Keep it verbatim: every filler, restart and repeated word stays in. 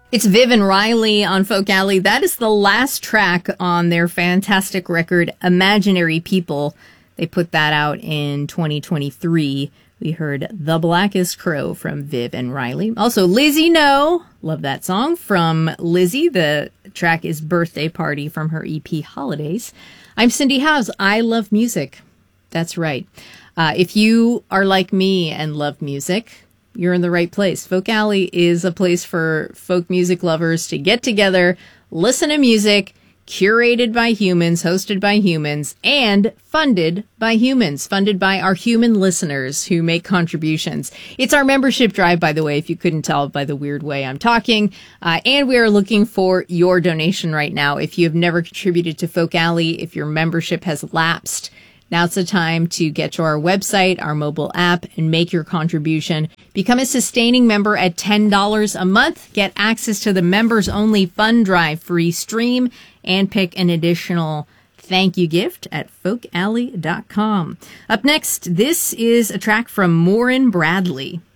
It's Viv and Riley on Folk Alley. That is the last track on their fantastic record, Imaginary People. They put that out in twenty twenty-three. We heard The Blackest Crow from Viv and Riley. Also, Lizzie No. Love that song from Lizzie. The track is Birthday Party from her E P Holidays. I'm Cindy Howes. I love music. That's right. Uh, if you are like me and love music, you're in the right place. Folk Alley is a place for folk music lovers to get together, listen to music, curated by humans, hosted by humans, and funded by humans, funded by our human listeners who make contributions. It's our membership drive, by the way, if you couldn't tell by the weird way I'm talking. Uh, and we are looking for your donation right now. If you have never contributed to Folk Alley, if your membership has lapsed, now's the time to get to our website, our mobile app, and make your contribution. Become a sustaining member at ten dollars a month. Get access to the members-only fund drive free stream and pick an additional thank you gift at folk alley dot com. Up next, this is a track from Maureen Bradley.